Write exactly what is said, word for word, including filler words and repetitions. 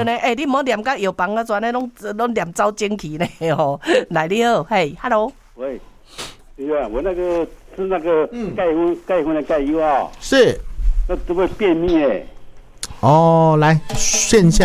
对呢，哎，你莫念甲药房啊，全呢拢拢念走精气呢吼。来你好，嘿 ，Hello， 喂，对啊，我那个吃那个钙粉钙粉的钙油啊， 是， 那都会便秘哎。 哦，来线下。